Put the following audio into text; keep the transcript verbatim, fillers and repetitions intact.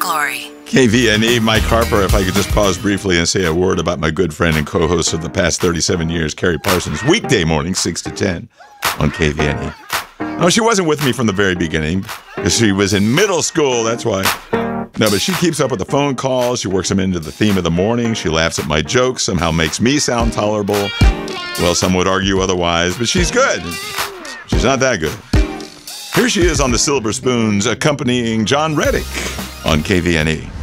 glory. K V N E, Mike Harper. If I could just pause briefly and say a word about my good friend and co-host of the past thirty-seven years, Carrie Parsons, weekday morning, six to ten on K V N E. No, she wasn't with me from the very beginning because she was in middle school, that's why. No, but she keeps up with the phone calls. She works them into the theme of the morning. She laughs at my jokes, somehow makes me sound tolerable. Well, some would argue otherwise, but she's good. She's not that good. Here she is on the Silver Spoons, accompanying John Reddick on K V N E.